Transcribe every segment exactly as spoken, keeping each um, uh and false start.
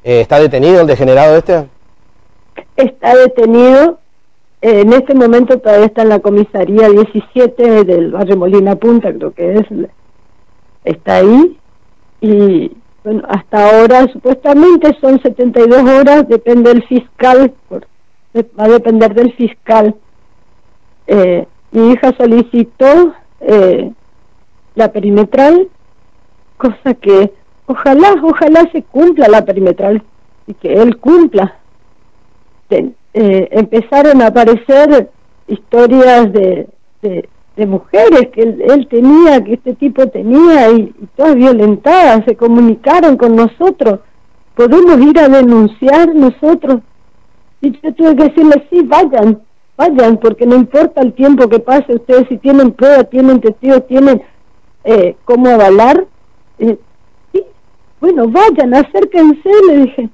Eh, ¿Está detenido el degenerado este? Está detenido. Eh, en este momento todavía está en la comisaría diecisiete del barrio Molina Punta, creo que es. Está ahí. Y bueno, hasta ahora supuestamente son setenta y dos horas, depende del fiscal, por, va a depender del fiscal. Eh, mi hija solicitó eh, la perimetral, cosa que ojalá, ojalá se cumpla la perimetral y que él cumpla. De, eh, empezaron a aparecer historias de, de, de mujeres que él, él tenía, que este tipo tenía, y, y todas violentadas, se comunicaron con nosotros. ¿Podemos ir a denunciar nosotros? Y yo tuve que decirle, sí, vayan, vayan, porque no importa el tiempo que pase, ustedes si tienen pruebas, tienen testigos, tienen eh, cómo avalar, eh, sí, bueno, vayan, acérquense, le dije.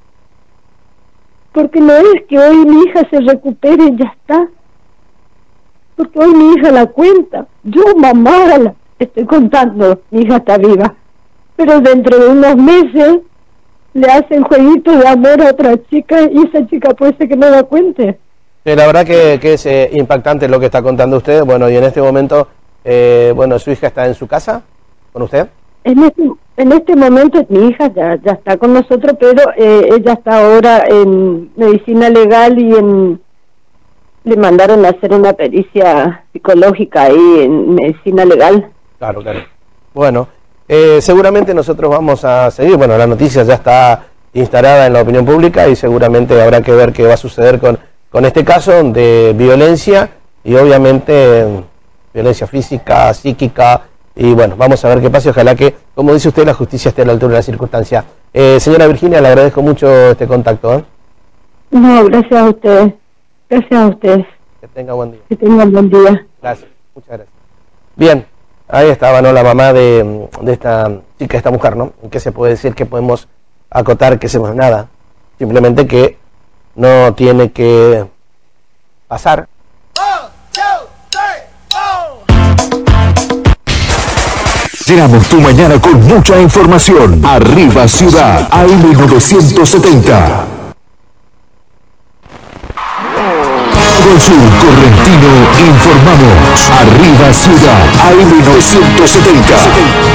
Porque no es que hoy mi hija se recupere y ya está. Porque hoy mi hija la cuenta. Yo, mamá, la estoy contando, mi hija está viva. Pero dentro de unos meses le hacen jueguitos de amor a otra chica y esa chica puede ser que no la cuente. Sí, la verdad que, que es eh, impactante lo que está contando usted. Bueno, y en este momento, eh, bueno, ¿su hija está en su casa con usted? En este, en este momento mi hija ya, ya está con nosotros, pero eh, ella está ahora en medicina legal y en le mandaron a hacer una pericia psicológica ahí en medicina legal. Claro, claro. Bueno, eh, seguramente nosotros vamos a seguir. Bueno, la noticia ya está instalada en la opinión pública y seguramente habrá que ver qué va a suceder con, con este caso de violencia y obviamente violencia física, psíquica. Y bueno, vamos a ver qué pasa y ojalá que, como dice usted, la justicia esté a la altura de la circunstancia. Eh, señora Virginia, le agradezco mucho este contacto. ¿eh? No, gracias a ustedes. Gracias a ustedes. Que tenga buen día. Que tengan buen día. Gracias, muchas gracias. Bien, ahí estaba, ¿no?, la mamá de, de esta chica, esta mujer, ¿no? ¿Qué se puede decir? ¿Qué podemos acotar? Que sepamos nada. Simplemente que no tiene que pasar. Llenamos tu mañana con mucha información. Arriba Ciudad, A M novecientos setenta. Todo Sur Correntino informamos. Arriba Ciudad, A M novecientos setenta.